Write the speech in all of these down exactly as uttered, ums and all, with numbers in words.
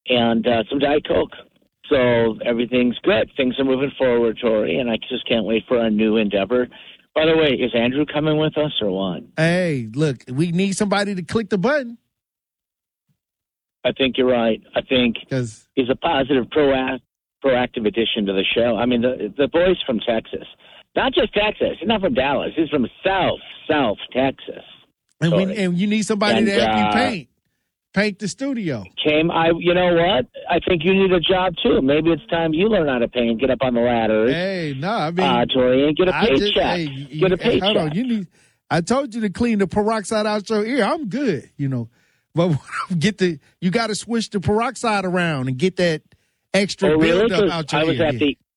and uh, some Diet Coke. So everything's good. Things are moving forward, Tori, and I just can't wait for a new endeavor. By the way, is Andrew coming with us or what? Hey, look, we need somebody to click the button. I think you're right. I think he's a positive, proact, proactive addition to the show. I mean, the the boy's from Texas. Not just Texas. He's not from Dallas. He's from South, South Texas. And, we, and you need somebody and, to help uh, you paint. Paint the studio. Came, I. You know what? I think you need a job, too. Maybe it's time you learn how to paint, get up on the ladder. Hey, no, I mean. Uh, Tori, and get a paycheck. Just, hey, get a paycheck. Hold on. You need, I told you to clean the peroxide out your ear. I'm good, you know. But get the, you got to switch the peroxide around and get that extra oh, really? buildup out your I was ear. At yeah. the,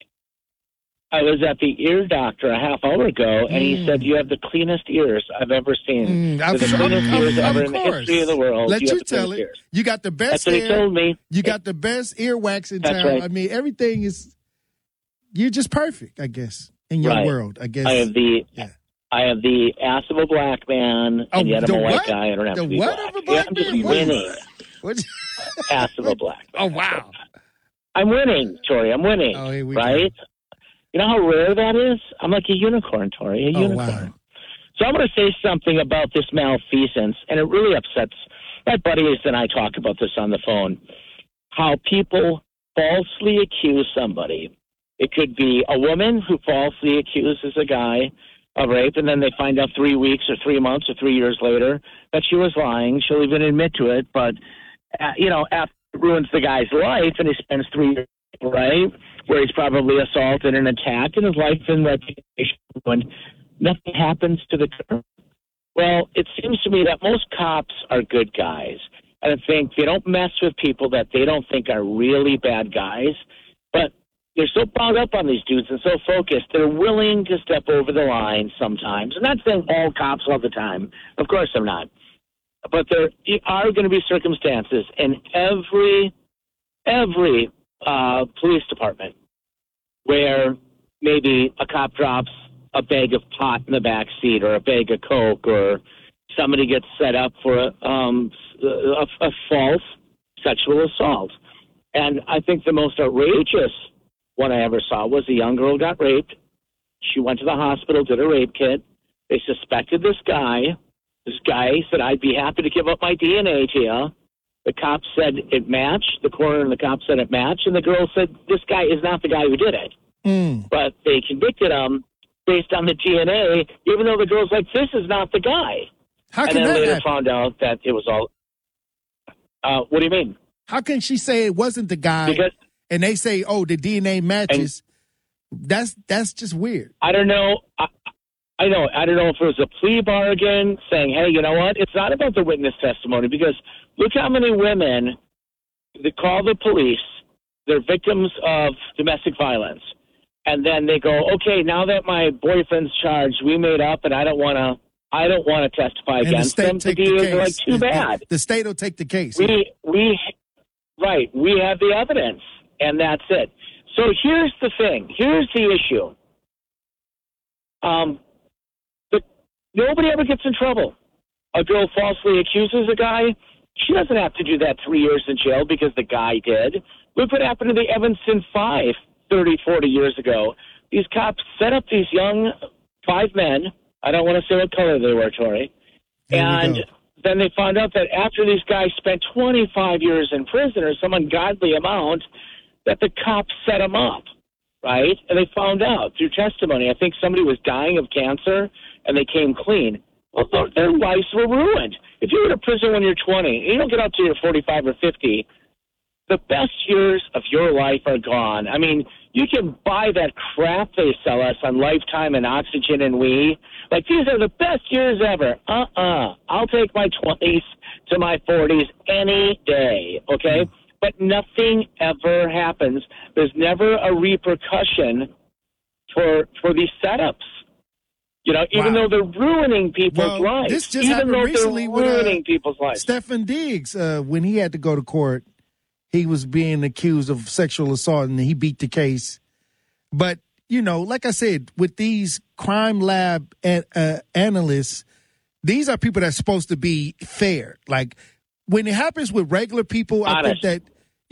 I was at the ear doctor a half hour ago, and mm. he said, you have the cleanest ears I've ever seen. Mm, the cleanest I'm, ears I'm, ever of in the course. history of the world. Let you, you have the tell it. Ears. You got the best That's what hair. he told me. You got the best earwax in That's town. right. I mean, everything is, you're just perfect, I guess, in your right. world, I guess. I have the... Yeah. I have the ass of a black man, oh, and yet I'm a white what? guy. I don't have the to be what black. Of a black yeah, I'm just man? winning. What? Ass of a black man. Oh, wow. I'm winning, Tori. I'm winning. Oh, here we right? go. You know how rare that is? I'm like a unicorn, Tori, a oh, unicorn. Wow. So I'm going to say something about this malfeasance, and it really upsets my buddies and I talk about this on the phone, how people falsely accuse somebody. It could be a woman who falsely accuses a guy of rape, and then they find out three weeks or three months or three years later that she was lying. She'll even admit to it, but, uh, you know, after it ruins the guy's life, and he spends three years, right, where he's probably assaulted and attacked, and his life and reputation ruined. Nothing happens to the girl. Well, it seems to me that most cops are good guys. And I think they don't mess with people that they don't think are really bad guys. But they're so bound up on these dudes and so focused, they're willing to step over the line sometimes. I'm not saying all cops all the time. Of course I'm not. But there are going to be circumstances in every, every uh, police department where maybe a cop drops a bag of pot in the back seat or a bag of Coke, or somebody gets set up for a, um, a, a false sexual assault. And I think the most outrageous one I ever saw was a young girl got raped. She went to the hospital, did a rape kit. They suspected this guy. This guy said, I'd be happy to give up my D N A to you. The cop said it matched. The coroner and the cop said it matched. And the girl said, this guy is not the guy who did it. Mm. But they convicted him based on the D N A, even though the girl's like, this is not the guy. How and can then that later happen? found out that it was all. Uh, what do you mean? How can she say it wasn't the guy? Because, and they say, oh, the D N A matches. That's that's just weird. I don't know. I, I know. I don't know if it was a plea bargain saying, hey, you know what? It's not about the witness testimony, because look how many women that call the police. They're victims of domestic violence. And then they go, okay, now that my boyfriend's charged, we made up, and I don't want to. I don't want to testify And against the them. The take the D As case. are like, too the, bad. The, the state will take the case. We we right. We have the evidence, and that's it. So here's the thing. Here's the issue. Um, but nobody ever gets in trouble. A girl falsely accuses a guy. She doesn't have to do that three years in jail because the guy did. Look what happened to the Evanston Five thirty, forty years ago. These cops set up these young five men. I don't want to say what color they were, Tori. There and then they found out that after these guys spent twenty-five years in prison, or some ungodly amount, that the cops set them up, right? And they found out through testimony. I think somebody was dying of cancer, and they came clean. Well, their, their lives were ruined. If you go to prison when you're twenty, and you don't get out till you're forty-five or fifty, the best years of your life are gone. I mean, you can buy that crap they sell us on Lifetime and Oxygen and We. Like, these are the best years ever. Uh-uh. I'll take my twenties to my forties any day, okay? Mm. But nothing ever happens. There's never a repercussion for for these setups. You know, even wow. though they're ruining people's well, lives. This just even happened though recently they're with ruining uh, people's lives. Stefan Diggs, uh, when he had to go to court, he was being accused of sexual assault, and he beat the case. But, you know, like I said, with these crime lab an, uh, analysts, these are people that's supposed to be fair. Like, when it happens with regular people, Honest. I think that